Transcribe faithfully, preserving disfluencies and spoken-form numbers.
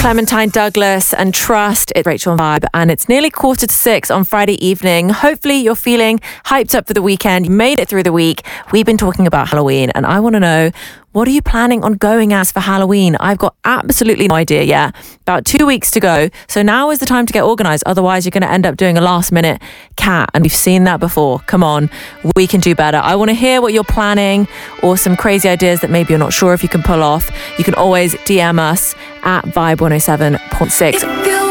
Clementine Douglas and Trust. It's Rachel and Vibe, and it's nearly quarter to six on Friday evening. Hopefully you're feeling hyped up for the weekend. You made it through the week. We've been talking about Halloween, and I want to know, what are you planning on going as for Halloween? I've got absolutely no idea yet. About two weeks to go. So now is the time to get organised. Otherwise, you're going to end up doing a last minute cat. And we've seen that before. Come on, we can do better. I want to hear what you're planning or some crazy ideas that maybe you're not sure if you can pull off. You can always D M us at Vibe one oh seven point six.